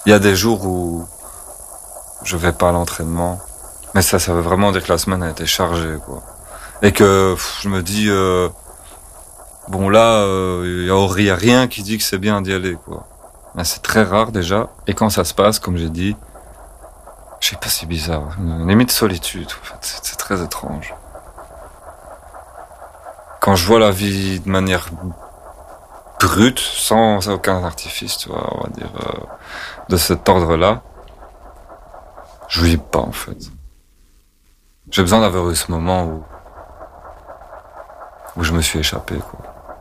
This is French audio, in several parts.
Il y a des jours où je vais pas à l'entraînement, mais ça veut vraiment dire que la semaine a été chargée, quoi. Et que je me dis, bon là, il y a rien qui dit que c'est bien d'y aller, quoi. Mais c'est très rare déjà. Et quand ça se passe, comme j'ai dit, je sais pas, c'est bizarre. Une limite solitude, en fait. C'est très étrange. Quand je vois la vie de manière brute, sans aucun artifice, tu vois, on va dire, de cet ordre-là, je vis pas, en fait. J'ai besoin d'avoir eu ce moment où je me suis échappé, quoi.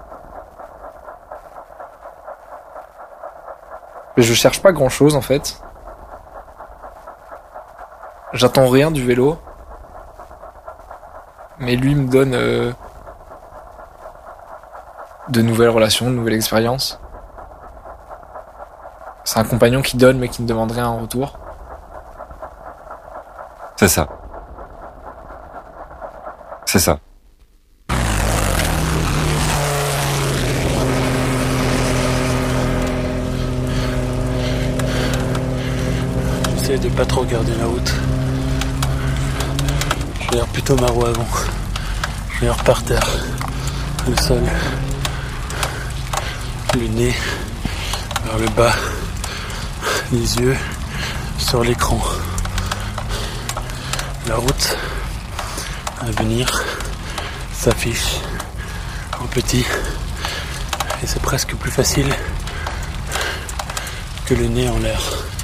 Mais je cherche pas grand-chose, en fait. J'attends rien du vélo. Mais lui me donne de nouvelles relations, de nouvelles expériences. C'est un compagnon qui donne mais qui ne demande rien en retour. C'est ça. C'est ça. J'essaie de pas trop regarder la route. Je regarde plutôt ma roue avant. Je regarde par terre, le sol, le nez vers le bas, les yeux sur l'écran. La route à venir s'affiche en petit et c'est presque plus facile que le nez en l'air.